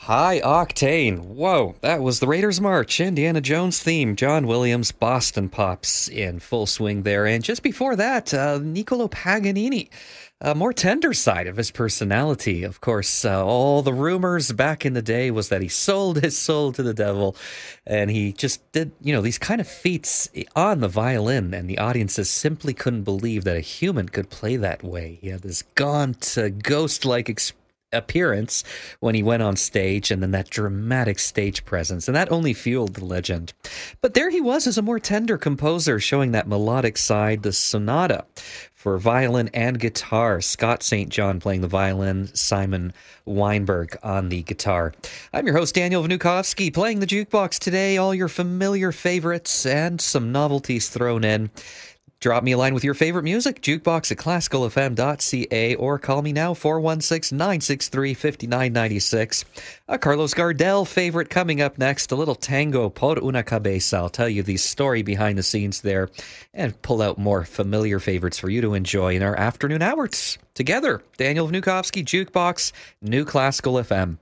High Octane. Whoa, that was the Raiders March, Indiana Jones theme. John Williams, Boston Pops in full swing there. And just before that, Niccolo Paganini. A more tender side of his personality. Of course, all the rumors back in the day was that he sold his soul to the devil, and he just did, these kind of feats on the violin, and the audiences simply couldn't believe that a human could play that way. He had this gaunt, ghost-like appearance when he went on stage, and then that dramatic stage presence, and that only fueled the legend. But there he was as a more tender composer, showing that melodic side, the sonata for violin and guitar. Scott St. John playing the violin, Simon Weinberg on the guitar. I'm your host, Daniel Vnukovsky, playing the jukebox today. All your familiar favorites and some novelties thrown in. Drop me a line with your favorite music, jukebox at classicalfm.ca, or call me now, 416-963-5996. A Carlos Gardel favorite coming up next, a little tango por una cabeza. I'll tell you the story behind the scenes there and pull out more familiar favorites for you to enjoy in our afternoon hours. Together, Daniel Vnukovsky, Jukebox, New Classical FM.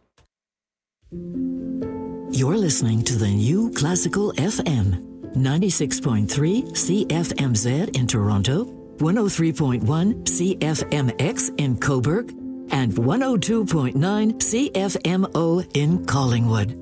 You're listening to the New Classical FM. 96.3 CFMZ in Toronto, 103.1 CFMX in Cobourg, and 102.9 CFMO in Collingwood.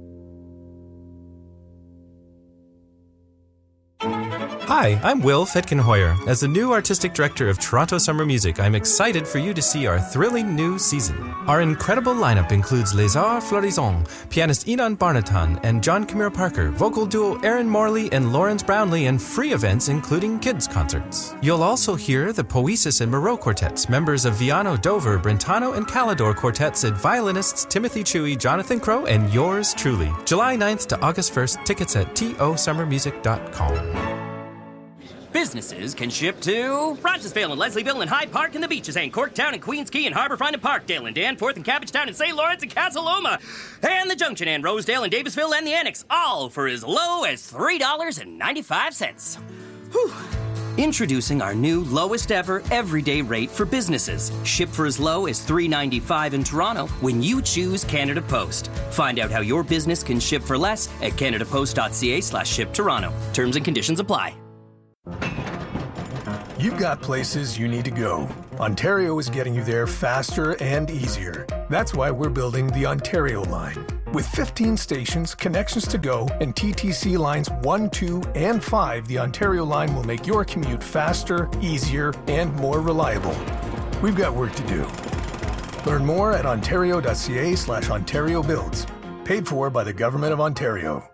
Hi, I'm Will Fitkenhoyer. As the new artistic director of Toronto Summer Music, I'm excited for you to see our thrilling new season. Our incredible lineup includes Les Arts Florissants, pianist Enon Barnatan and John Camille Parker, vocal duo Aaron Morley and Lawrence Brownlee, and free events including kids' concerts. You'll also hear the Poesis and Moreau quartets, members of Viano, Dover, Brentano, and Calidor quartets, and violinists Timothy Chewy, Jonathan Crow, and yours truly. July 9th to August 1st, tickets at tosummermusic.com. Businesses can ship to Rochesville and Leslieville and Hyde Park and the Beaches and Corktown and Queens Quay and Harbourfront and Parkdale and Danforth and Cabbagetown and St. Lawrence and Casaloma and the Junction and Rosedale and Davisville and the Annex, all for as low as $3.95. Whew. Introducing our new lowest ever everyday rate for businesses. Ship for as low as $3.95 in Toronto when you choose Canada Post. Find out how your business can ship for less at canadapost.ca/shiptoronto. Terms and conditions apply. You've got places you need to go. Ontario is getting you there faster and easier. That's why we're building the Ontario line. With 15 stations, connections to go, and TTC lines 1, 2, and 5, the Ontario line will make your commute faster, easier, and more reliable. We've got work to do. Learn more at ontario.ca/Ontario Builds. Paid for by the Government of Ontario.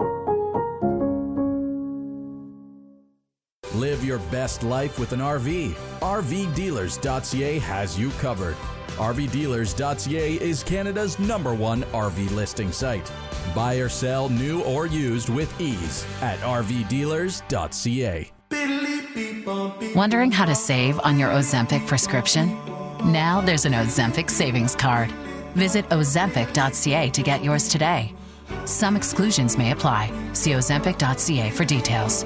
Live your best life with an RV. RVdealers.ca has you covered. RVdealers.ca is Canada's #1 RV listing site. Buy or sell new or used with ease at RVdealers.ca. Wondering how to save on your Ozempic prescription? Now there's an Ozempic savings card. Visit Ozempic.ca to get yours today. Some exclusions may apply. See Ozempic.ca for details.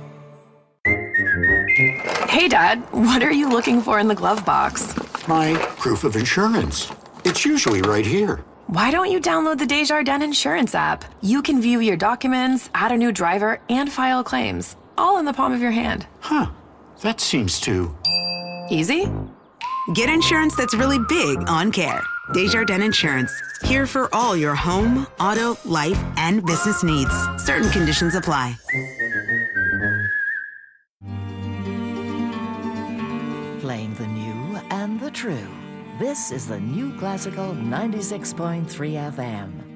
Hey, Dad, what are you looking for in the glove box? My proof of insurance. It's usually right here. Why don't you download the Desjardins Insurance app? You can view your documents, add a new driver, and file claims, all in the palm of your hand. Huh. That seems too... easy? Get insurance that's really big on care. Desjardins Insurance. Here for all your home, auto, life, and business needs. Certain conditions apply. Playing the new and the true. This is the New Classical 96.3 FM.